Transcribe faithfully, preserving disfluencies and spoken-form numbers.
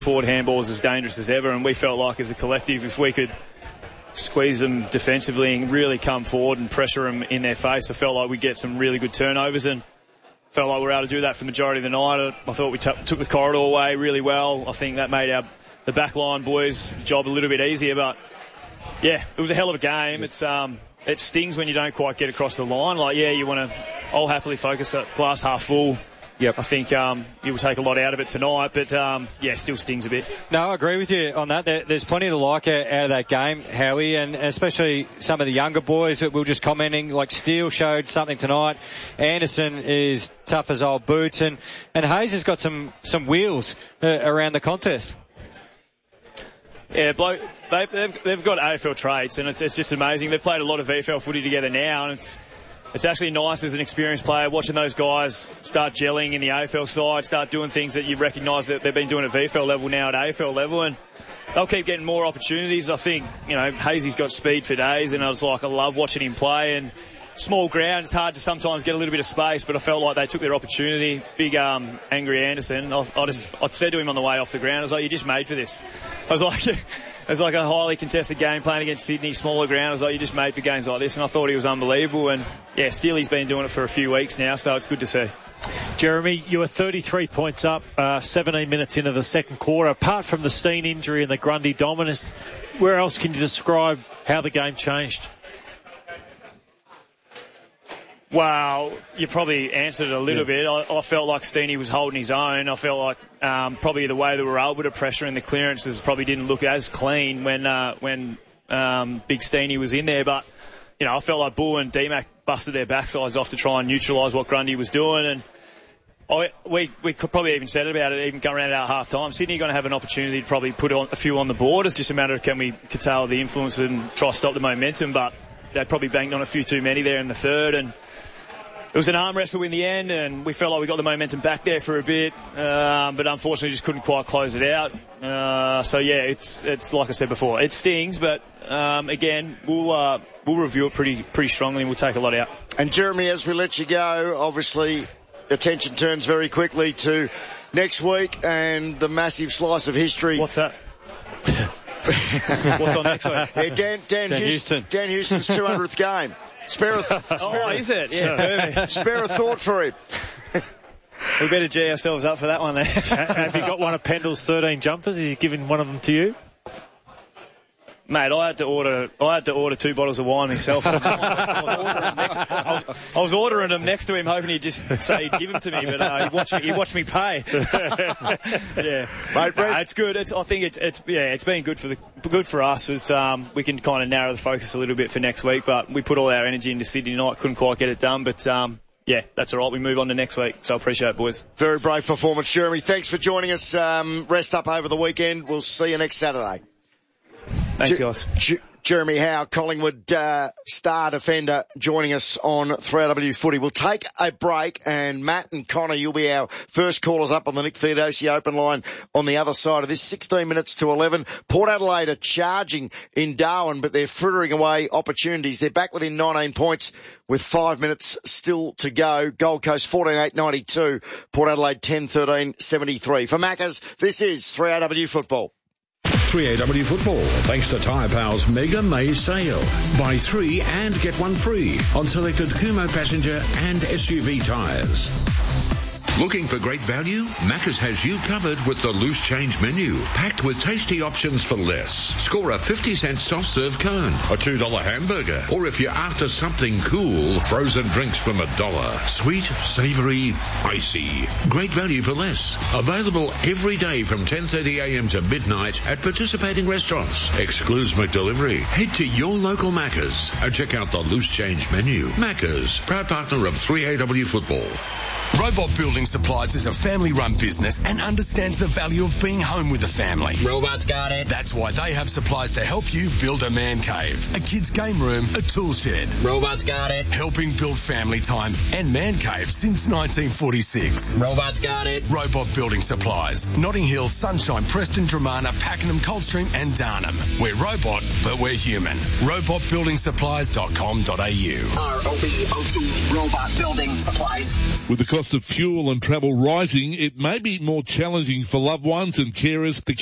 forward handball is as dangerous as ever, and we felt like as a collective, if we could squeeze them defensively and really come forward and pressure them in their face, I felt like we'd get some really good turnovers, and felt like we were able to do that for the majority of the night. I thought we t- took the corridor away really well. I think that made our the backline boys' job a little bit easier, but yeah, it was a hell of a game. It's um, it stings when you don't quite get across the line. Like, yeah, you want to, I'll happily focus that glass half full. Yep. I think um, you will take a lot out of it tonight, but um, yeah, still stings a bit. No, I agree with you on that. There, there's plenty to like out of that game, Howie, and especially some of the younger boys that we were just commenting, like Steele showed something tonight. Anderson is tough as old boots, and, and Hayes has got some, some wheels uh, around the contest. Yeah, bloke, they, they've, they've got A F L traits, and it's, it's just amazing. They've played a lot of V F L footy together now, and it's It's actually nice as an experienced player watching those guys start gelling in the A F L side, start doing things that you recognise that they've been doing at V F L level now at A F L level, and they'll keep getting more opportunities. I think, you know, Hazy's got speed for days, and I was like, I love watching him play, and small ground, it's hard to sometimes get a little bit of space, but I felt like they took their opportunity. Big, um, angry Anderson. I, I just, I said to him on the way off the ground, I was like, you're just made for this. I was like, it was like a highly contested game playing against Sydney, smaller ground. I was like, you're just made for games like this, and I thought he was unbelievable. And yeah, Steely's been doing it for a few weeks now, so it's good to see. Jeremy, you were thirty-three points up, uh, seventeen minutes into the second quarter. Apart from the Steen injury and the Grundy dominance, where else can you describe how the game changed? Well, you probably answered it a little yeah. bit. I, I felt like Steenie was holding his own. I felt like um, probably the way that we were able to pressure in the clearances probably didn't look as clean when uh, when um, Big Steenie was in there. But, you know, I felt like Bull and D Mac busted their backsides off to try and neutralise what Grundy was doing. And I, we we could probably even said about it, even going around at half time. Sydney are going to have an opportunity to probably put on a few on the board. It's just a matter of can we curtail the influence and try to stop the momentum. But they probably banged on a few too many there in the third. And it was an arm wrestle in the end, and we felt like we got the momentum back there for a bit, um, but unfortunately just couldn't quite close it out. Uh, so yeah, it's it's like I said before, it stings, but um, again, we'll uh, we'll review it pretty pretty strongly, and we'll take a lot out. And Jeremy, as we let you go, obviously attention turns very quickly to next week and the massive slice of history. What's that? What's on next week? Yeah, Dan, Dan, Dan Houston. Houston. Dan Houston's two hundredth game. Spare a, th- spare oh, a, is it? Yeah, perfect. Spare a thought for him. We better G ourselves up for that one then. Have you got one of Pendle's thirteen jumpers? Is he giving one of them to you? Mate, I had to order. I had to order two bottles of wine myself. I, was next, I, was, I was ordering them next to him, hoping he'd just say he'd give them to me, but uh, he watched me. He watched me pay. yeah, mate, nah, it's good. It's. I think it's. It's. Yeah, it's been good for the good for us. It's. Um, we can kind of narrow the focus a little bit for next week, but we put all our energy into Sydney tonight. Couldn't quite get it done, but um, yeah, that's all right. We move on to next week, so I appreciate it, boys. Very brave performance, Jeremy. Thanks for joining us. Um, rest up over the weekend. We'll see you next Saturday. Thanks, guys. J- Jeremy Howe, Collingwood uh, star defender, joining us on three R W Footy. We'll take a break, and Matt and Connor, you'll be our first callers up on the Nick Theodosi open line on the other side of this. sixteen minutes to eleven. Port Adelaide are charging in Darwin, but they're frittering away opportunities. They're back within nineteen points with five minutes still to go. Gold Coast fourteen eight ninety-two. Port Adelaide ten thirteen seventy-three. For Maccas, this is three R W Football. three A W Football, thanks to Tyre Power's Mega May sale. Buy three and get one free on selected Kumo passenger and S U V tyres. Looking for great value? Macca's has you covered with the loose change menu, packed with tasty options for less. Score a fifty cent soft serve cone, a two dollar hamburger, or if you're after something cool, frozen drinks from a dollar. Sweet, savoury, icy. Great value for less. Available every day from ten thirty a m to midnight at participating restaurants. Excludes McDelivery. Head to your local Macca's and check out the loose change menu. Macca's, proud partner of three A W Football. Robot Building Supplies is a family-run business and understands the value of being home with the family. Robot's got it. That's why they have supplies to help you build a man cave, a kid's game room, a tool shed. Robot's got it. Helping build family time and man caves since nineteen forty-six. Robot's got it. Robot Building Supplies. Notting Hill, Sunshine, Preston, Dramana, Pakenham, Coldstream and Darnham. We're robot, but we're human. robot building supplies dot com dot a u. R O B O T, Robot Building Supplies. With the cost of fuel and travel rising, it may be more challenging for loved ones and carers